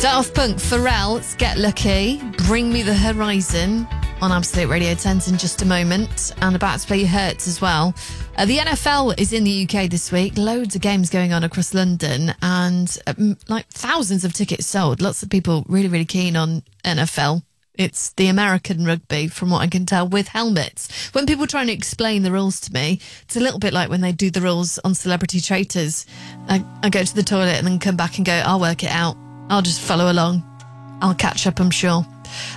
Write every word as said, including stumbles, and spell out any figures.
Daft Punk, Pharrell, Get Lucky, Bring Me the Horizon on Absolute Radio tens in just a moment, and about to play Hurts as well. Uh, the N F L is in the U K this week. Loads of games going on across London, and um, like thousands of tickets sold. Lots of people really, really keen on N F L. It's the American rugby, from what I can tell, with helmets. When people try and explain the rules to me, it's a little bit like when they do the rules on Celebrity Traitors. I, I go to the toilet and then come back and go, I'll work it out. I'll just follow along. I'll catch up, I'm sure.